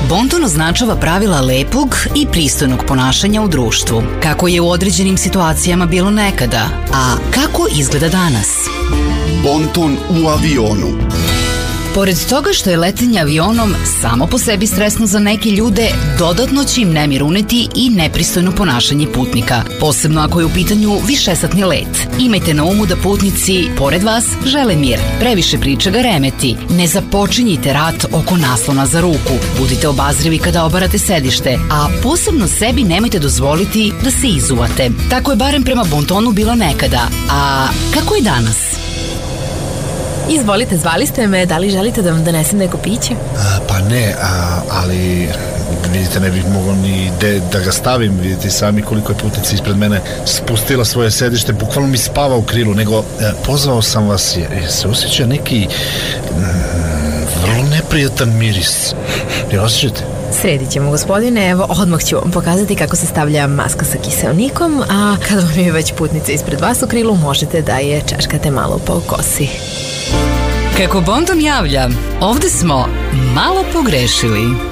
Bonton označava pravila lepog i pristojnog ponašanja u društvu. Kako je u određenim situacijama bilo nekada, a kako izgleda danas? Bonton u avionu. Pored toga što je letenje avionom samo po sebi stresno za neke ljude, dodatno će im nemir uneti i nepristojno ponašanje putnika, posebno ako je u pitanju višesatni let. Imajte na umu da putnici, pored vas, žele mir. Previše priča ga remeti. Ne započinjite rat oko naslona za ruku. Budite obazrivi kada obarate sedište, a posebno sebi nemojte dozvoliti da se izuvate. Tako je barem prema Bontonu bilo nekada. A kako je danas? Izvolite, zvali ste me, da li želite da vam donesem neko piće? Pa ne, ali vidite, ne bih mogao ni da ga stavim. Vidite sami koliko je putnica ispred mene spustila svoje sedište, bukvalno mi spava u krilu. Nego pozvao sam vas jer se osjeća neki vrlo neprijatan miris. Jel osjećate? Sredit ćemo, gospodine, evo odmah ću vam pokazati kako se stavlja maska sa kiseonikom, a kada vam je već putnica ispred vas u krilu, možete da je češkate malo po kosi. Kako Bonton javlja, ovde smo malo pogrešili.